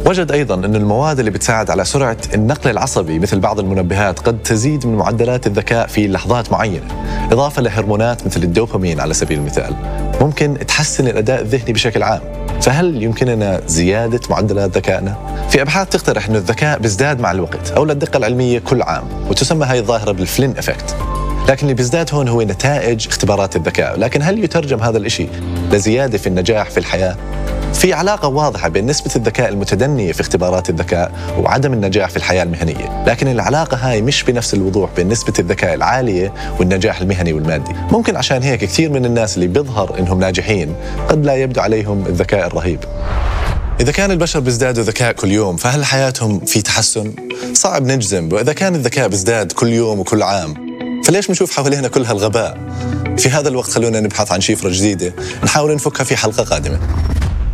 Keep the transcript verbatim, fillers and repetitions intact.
وجد أيضاً أن المواد اللي بتساعد على سرعة النقل العصبي مثل بعض المنبهات قد تزيد من معدلات الذكاء في لحظات معينة، إضافة لهرمونات مثل الدوبامين على سبيل المثال ممكن تحسن الأداء الذهني بشكل عام. فهل يمكننا زيادة معدلات ذكائنا؟ في أبحاث تقترح أن الذكاء بيزداد مع الوقت أو للدقة العلمية كل عام، وتسمى هذه الظاهرة بالفلين إفكت. لكن اللي بيزداد هون هو نتائج اختبارات الذكاء. لكن هل يترجم هذا الإشي لزيادة في النجاح في الحياة؟ في علاقة واضحة بين نسبة الذكاء المتدنية في اختبارات الذكاء وعدم النجاح في الحياة المهنية، لكن العلاقة هاي مش بنفس الوضوح بين نسبة الذكاء العالية والنجاح المهني والمادي. ممكن عشان هيك كثير من الناس اللي بيظهر إنهم ناجحين قد لا يبدو عليهم الذكاء الرهيب. إذا كان البشر بيزدادوا ذكاء كل يوم فهل حياتهم في تحسن؟ صعب نجزم. وإذا كان الذكاء بيزداد كل يوم وكل عام فليش بنشوف حوالينا كل هالغباء؟ في هذا الوقت خلونا نبحث عن شفرة جديدة نحاول نفكها في حلقة قادمة.